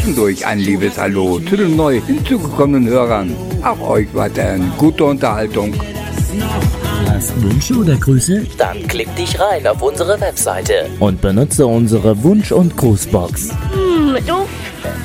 zwischendurch ein liebes Hallo zu den neu hinzugekommenen Hörern. Auch euch weiterhin gute Unterhaltung. Hast Wünsche oder Grüße? Dann klick dich rein auf unsere Webseite Und benutze unsere Wunsch- und Grußbox. Du